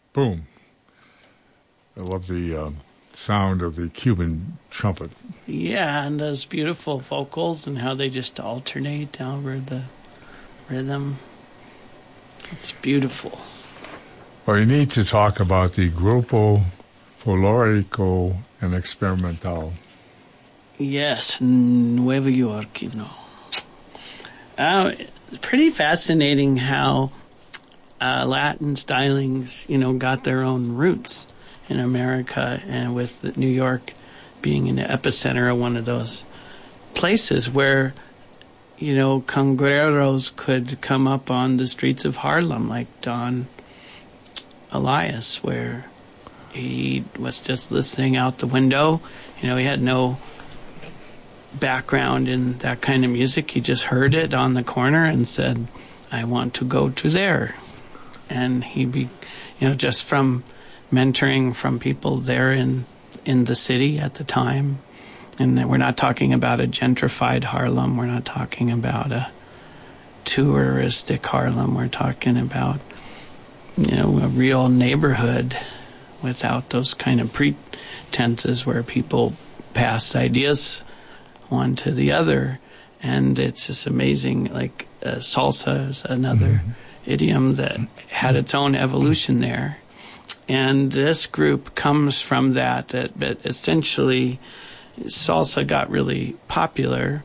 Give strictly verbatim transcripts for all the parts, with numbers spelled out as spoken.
boom. I love the uh, sound of the Cuban trumpet. Yeah, and those beautiful vocals and how they just alternate over the rhythm. It's beautiful. Well, you need to talk about the Grupo Folklórico and Experimental. Yes, Nueva York, you know. Uh, it's pretty fascinating how uh, Latin stylings, you know, got their own roots in America, and with New York being in the epicenter of one of those places where, you know, congreros could come up on the streets of Harlem, like Don Elias, where he was just listening out the window. You know, he had no background in that kind of music. He just heard it on the corner and said, I want to go to there. And he be, you know, just from mentoring from people there in in the city at the time. And we're not talking about a gentrified Harlem. We're not talking about a touristic Harlem. We're talking about, you know, a real neighborhood without those kind of pretenses where people passed ideas one to the other. And it's just amazing. Like uh, salsa is another mm-hmm. idiom that had its own evolution there. And this group comes from that, that, that essentially salsa got really popular.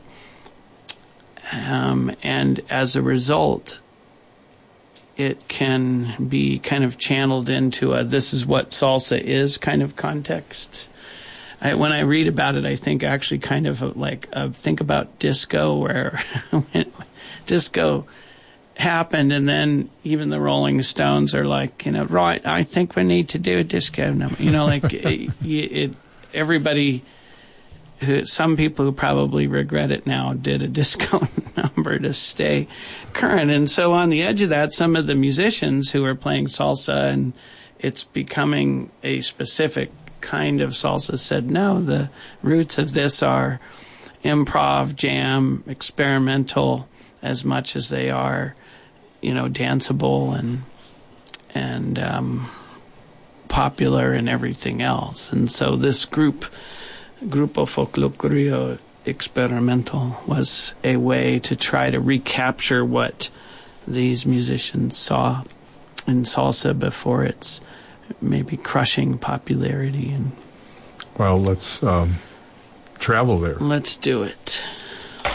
Um, and as a result, it can be kind of channeled into a this is what salsa is kind of context. I, when I read about it, I think actually kind of like uh, think about disco, where disco happened, and then even the Rolling Stones are like, you know, right, I think we need to do a disco number. You know, like it, it, everybody, who, some people who probably regret it now did a disco number to stay current. And so on the edge of that, some of the musicians who are playing salsa and it's becoming a specific kind of salsa said, no, the roots of this are improv, jam, experimental, as much as they are, you know, danceable and and um, popular and everything else. And so this group, Grupo Folklórico Experimental, was a way to try to recapture what these musicians saw in salsa before its maybe crushing popularity. And well, let's um, travel there. Let's do it.